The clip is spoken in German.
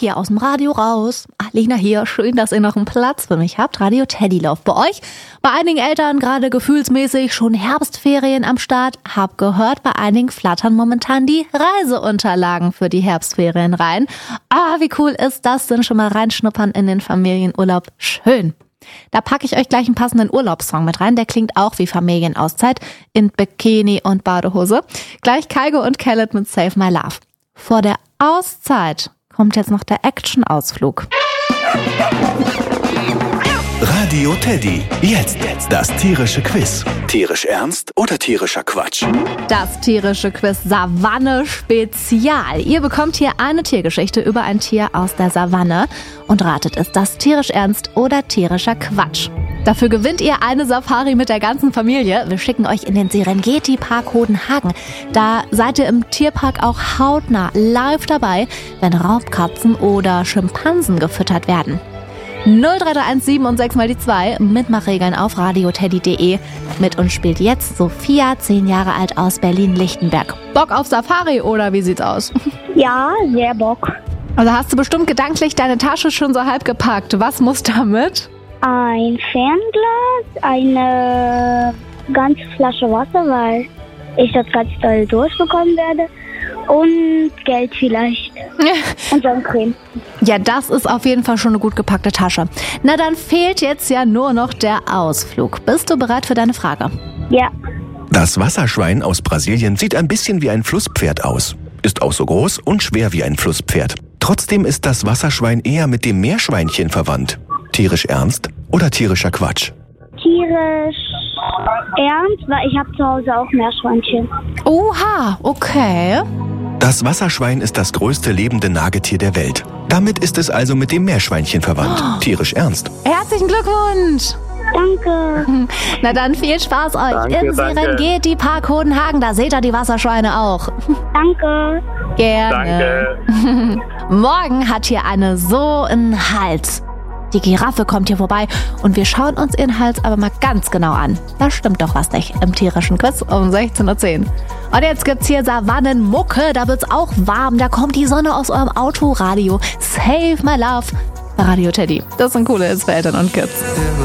hier aus dem Radio raus. Alina hier, schön, dass ihr noch einen Platz für mich habt. Radio Teddy läuft bei euch. Bei einigen Eltern gerade gefühlsmäßig schon Herbstferien am Start. Hab gehört, bei einigen flattern momentan die Reiseunterlagen für die Herbstferien rein. Wie cool ist das denn? Schon mal reinschnuppern in den Familienurlaub. Schön. Da packe ich euch gleich einen passenden Urlaubssong mit rein. Der klingt auch wie Familienauszeit in Bikini und Badehose. Gleich Kygo und Khaled mit Save My Love. Vor der Auszeit kommt jetzt noch der Action-Ausflug. Radio Teddy. Jetzt das tierische Quiz. Tierisch ernst oder tierischer Quatsch? Das tierische Quiz Savanne Spezial. Ihr bekommt hier eine Tiergeschichte über ein Tier aus der Savanne und ratet, ist das tierisch ernst oder tierischer Quatsch? Dafür gewinnt ihr eine Safari mit der ganzen Familie. Wir schicken euch in den Serengeti-Park Hodenhagen. Da seid ihr im Tierpark auch hautnah live dabei, wenn Raubkatzen oder Schimpansen gefüttert werden. 03317 und 6 mal die 2, Mitmachregeln auf radioteddy.de. Mit uns spielt jetzt Sophia, 10 Jahre alt aus Berlin-Lichtenberg. Bock auf Safari oder wie sieht's aus? Ja, sehr Bock. Also hast du bestimmt gedanklich deine Tasche schon so halb gepackt. Was muss damit? Ein Fernglas, eine ganze Flasche Wasser, weil ich das ganz doll durchbekommen werde. Und Geld vielleicht. Und Sonnencreme. Ja, das ist auf jeden Fall schon eine gut gepackte Tasche. Na, dann fehlt jetzt ja nur noch der Ausflug. Bist du bereit für deine Frage? Ja. Das Wasserschwein aus Brasilien sieht ein bisschen wie ein Flusspferd aus. Ist auch so groß und schwer wie ein Flusspferd. Trotzdem ist das Wasserschwein eher mit dem Meerschweinchen verwandt. Tierisch ernst oder tierischer Quatsch? Tierisch ernst, weil ich habe zu Hause auch Meerschweinchen. Oha, okay. Das Wasserschwein ist das größte lebende Nagetier der Welt. Damit ist es also mit dem Meerschweinchen verwandt. Tierisch ernst. Herzlichen Glückwunsch. Danke. Na dann viel Spaß euch im Serengeti-Park Hodenhagen. Da seht ihr die Wasserschweine auch. Danke. Gerne. Danke. Morgen hat hier eine so einen Hals. Die Giraffe kommt hier vorbei und wir schauen uns ihren Hals aber mal ganz genau an. Da stimmt doch was nicht im tierischen Quiz um 16:10 Uhr. Und jetzt gibt's hier Savannenmucke, da wird's auch warm. Da kommt die Sonne aus eurem Autoradio. Save My Love bei Radio Teddy. Das sind coole Hits für Eltern und Kids.